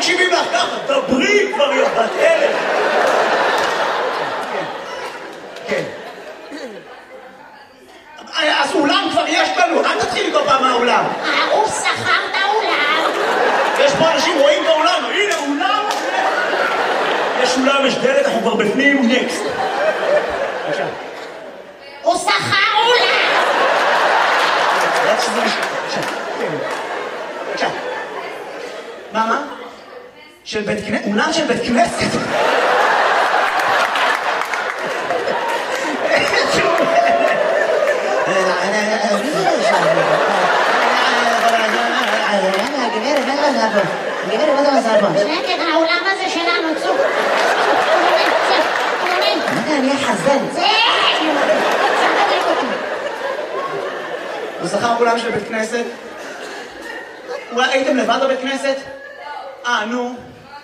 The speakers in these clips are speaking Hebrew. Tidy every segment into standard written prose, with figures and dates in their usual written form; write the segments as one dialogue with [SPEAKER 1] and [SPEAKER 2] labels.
[SPEAKER 1] מקשיבים לך ככה, דברי כבר יא בת אלף. כן. אז אולם כבר יש לנו, אל תתחיל כל פעם מהאולם.
[SPEAKER 2] הוא שכר את האולם.
[SPEAKER 1] יש פה אנשים רואים את האולם, הנה אולם. יש אולם, יש דלת, אנחנו כבר בפנים, נקסט. בבקשה.
[SPEAKER 2] הוא שכר אולם.
[SPEAKER 1] בבקשה. מה? של בית כנסת? אולם של בית כנסת?
[SPEAKER 2] גברת, מה אתה עושה פה? שקט, האולם הזה שלנו, צוק.
[SPEAKER 1] מה זה, אני אחזן? הוא שכר אולם של בית כנסת? אולי הייתם לבד בבית כנסת? נו.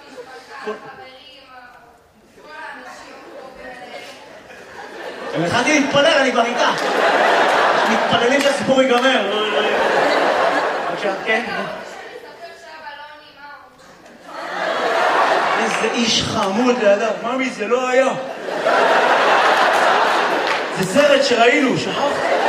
[SPEAKER 1] אם התחלתי להתפלל, אני כבר איתה. מתפללים שהסיפור ייגמר. בבקשה, כן? איזה איש חמוד לידה. ממי, זה לא היה. זה סרט שראינו, שכחת?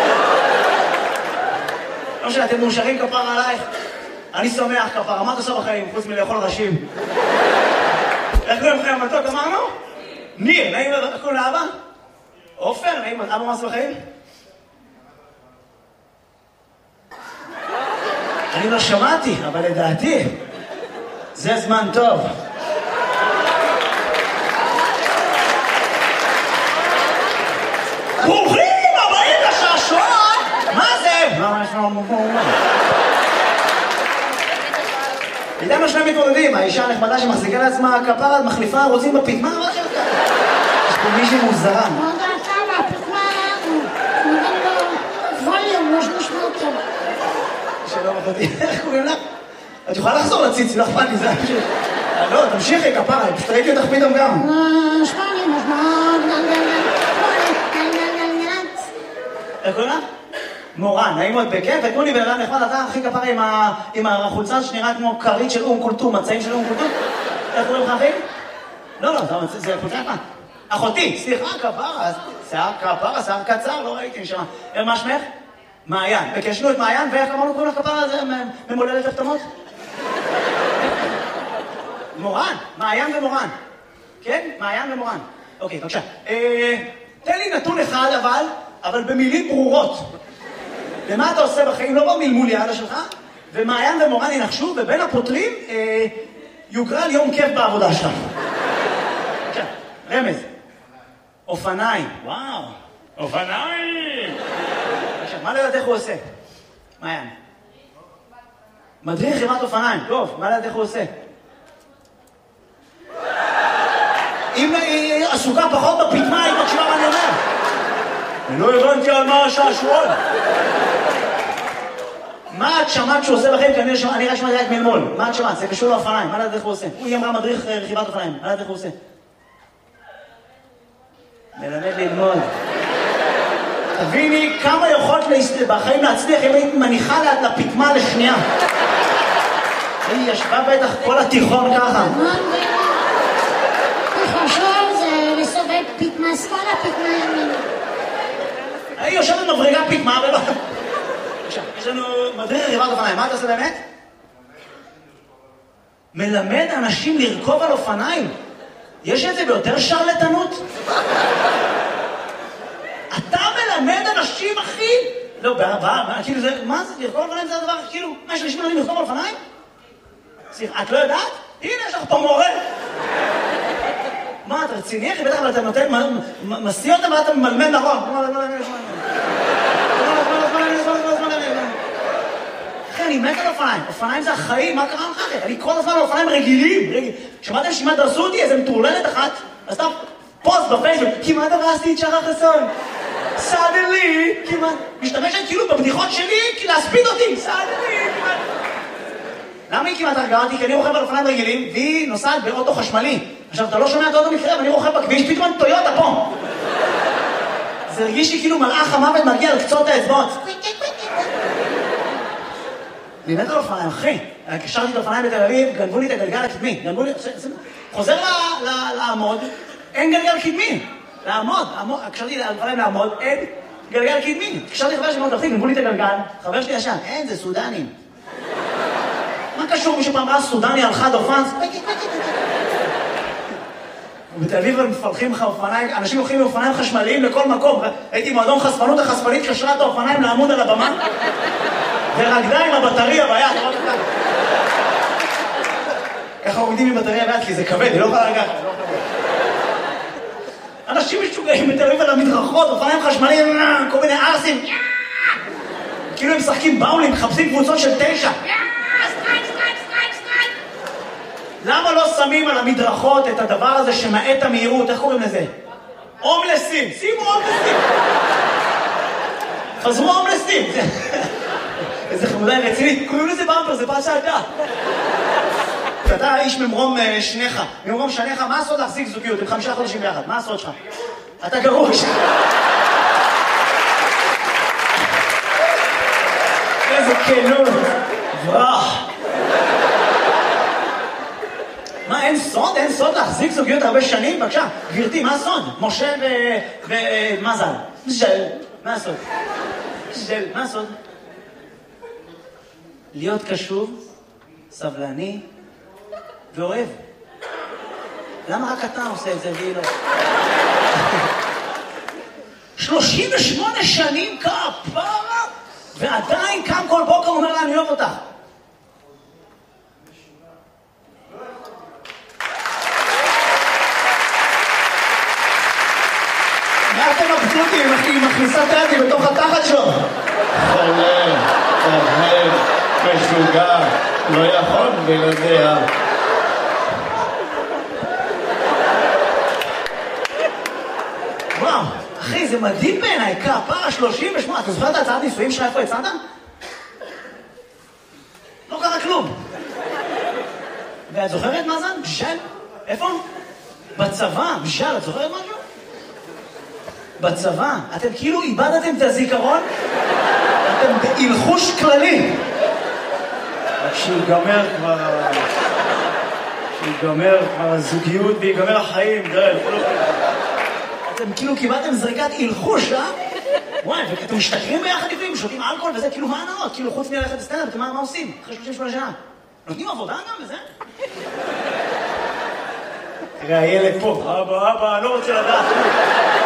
[SPEAKER 1] לא משנה, אתם מאושרים כפרה עלייך? אני שמח כפרה, מה אתה עושה בחיים? חוץ מלאכול ראשים. איך קוראים לכם המתוק? אמרנו? ניר, נעים, איך קוראים לאבא? עופר, נעים, אבא מה עושה בחיים? אני לא שמעתי, אבל לדעתי, זה זמן טוב. ברוכים הבאים לשעשועון! מה זה? מה יש לנו מומה? איתנו שני מתמודדים, האישה הנחמדה שמחזיקה לעצמה כפרה, מחליפה, רוצים בפתמה, מה שלך? יש פה מישהי מוזרה.
[SPEAKER 2] לא יודעת כמה, הפתמה, נותן לו ווליום, יש משמעות טוב.
[SPEAKER 1] שלום אחותי, איך קוראים לך? את יכולה לחזור לציץ, לא אכפת לי, זה פשוט. לא, תמשיכי כפרה, פשוט ראיתי אותך פתאום גם.
[SPEAKER 2] שמעני, משמעות,
[SPEAKER 1] איך קוראים לך? מורן, נעים מאוד בכיף, ותנו לי בן אדם נחמד, אתה הכי כפרה עם החולצה שנראה כמו כרית של אום כולתום, מצעים של אום כולתום. איך קוראים לך אחי? לא, זה חולצה נחמד. אחותי, סליחה, כפרה, שיער קצר, לא ראיתי, נשמע. מה שמך? מעיין. וקשנו את מעיין, ואיך אמרנו קוראים לך כפרה, זה ממולדת הפתמות? מורן, מעיין ומורן. כן? מעיין ומורן. אוקיי, בבקשה. תן לי נתון אחד אבל במילים ברורות. ומה אתה עושה בחיים? לא במלמול יעדה שלך, ומעיין ומורן ינחשו, ובין הפותרים יוגרל יום כיף בעבודה שלך. בבקשה, רמז. אופניים. וואו, אופניים! עכשיו, מה לדעת איך הוא עושה? מעיין. מדריך חימת אופניים. טוב, מה לדעת איך הוא עושה? אם היא עסוקה פחות בפתמה, היא מקשיבה מה אני אומר. אני לא הבנתי על מה השעשועון. מה את שמעת שהוא עושה בחיים? כי אני רק שמעתי רק מלמול. מה את שמעת? זה קשור לאופניים. מה לדעת איך הוא עושה? היא אמרה מדריך רכיבת אופניים. מה לדעת איך הוא עושה? מלמד ללמוד. תביני כמה יכולת בחיים להצליח אם היית מניחה לפתמה לשנייה. היא ישבה בטח כל התיכון ככה.
[SPEAKER 2] חשוב זה לסובב פתמה שמאלה, פתמה ימין.
[SPEAKER 1] היא יושבת מבריגה פתמה ולא... יש לנו מדריך רכיבת אופניים. מה אתה עושה באמת? מלמד אנשים לרכוב על אופניים. יש את זה ביותר שרלטנות? אתה מלמד אנשים, אחי? לא, כאילו זה... מה זה? לרכוב על אופניים זה הדבר? כאילו, מה יש אנשים מלמדים לרכוב על אופניים? סליחה, את לא יודעת? הנה, יש לך פה מורה. מה, אתה רציני? איך בטח אתה נותן... מסיא אותם ואתה ממלמד נכון. אחי, אני מת על אופניים. אופניים זה החיים, מה קרה לך? אני כל הזמן על אופניים רגילים. שמעתם שמה דרסו אותי? איזה מטורללת אחת. אז אתה פוסט בפייסבוק. כמעט הרסתי את שרה חסון. סאדלי, כמעט. משתמשת כאילו בבדיחות שלי להספיד אותי. סאדלי, כמעט. למה היא כמעט הרגעתי? כי אני רוכב על אופניים רגילים, והיא נוסעת באוטו חשמלי. עכשיו, אתה לא שומע את האוטו מתקרב, אני רוכב בכביש, פתאום טויוטה פה. זה הרגיש לי כאילו מלאך המוות מגיע לקצות האצבעות. אני מת על אופניים, אחי. קשרתי את האופניים בתל אביב, גנבו לי את הגלגל הקדמי. גנבו לי... חוזר לעמוד, אין גלגל קדמי. לעמוד, קשרתי את האופניים לעמוד, אין גלגל קדמי. קשרתי חבר שלי מאוד תפתיק, גנבו לי את הגלגל, חבר שלי ישן, אין, זה סודנים. מה קשור מישהו פעם ראה סודני על חד אופן? בתל אביב הם מפלחים לך אופניים, אנשים הולכים עם אופניים חשמליים לכל מקום. הייתי מועדון חשפנות, החשפנית קשרה את האופניים לעמוד על הבמה ורקדה עם הבטריה ביד. ככה עומדים עם בטריה ביד, כי זה כבד, היא לא יכולה לגעת. אנשים משוגעים בתל אביב על המדרכות, אופניים חשמליים, כל מיני ארסים. כאילו הם משחקים באולינג, מחפשים קבוצות של 9. למה לא שמים על המדרכות את הדבר הזה שמעט המהירות? איך קוראים לזה? הומלסים. שימו הומלסים. חזרו הומלסים. איזה חמודה רצינית. קוראים לזה במפר, זה פעם שעדה. אתה איש ממרום שניך. ממרום שניך, מה הסוד להחזיק זוגיות? עם 5 חודשים ביחד. מה הסוד שלך? אתה גרוש. איזה כנות. ברח. מה, אין סוד? אין סוד להחזיק זוגיות הרבה שנים? בבקשה, גברתי, מה הסוד? משה ומזל. מה הסוד? מה הסוד? להיות קשוב, סבלני ואוהב. למה רק אתה עושה את זה והיא לא? 38 שנים כפרה, ועדיין קם כל בוקר אומר לה, אני אוהב אותך. מה אתם מבסוטים אם מכניסה תעדי בתוך התחת שלו?
[SPEAKER 3] חולה, אוהב, משוגע, לא יכול בלעדיה.
[SPEAKER 1] וואו, אחי, זה מדהים בעיניי, כפרה 38, אתה זוכר את ההצעת נישואים שלך איפה הצעת? לא קרה כלום. ואת זוכרת מה זה? בשל? איפה? בצבא, בשל, את זוכרת משהו? בצבא, אתם כאילו איבדתם את הזיכרון, אתם בהלחוש כללי.
[SPEAKER 3] שיגמר כבר הזוגיות ויגמר החיים,
[SPEAKER 1] אתם כאילו קיבלתם זריקת הלחוש, אה? וואי, ואתם משתכרים ביחד לפעמים, שותים אלכוהול וזה, כאילו מה הנאות? כאילו חוץ מללכת לסטנדאפ, אתם מה עושים? אחרי 38 שנה. נותנים עבודה גם וזה?
[SPEAKER 3] תראה, הילד פה, אבא, אני לא רוצה לדעת.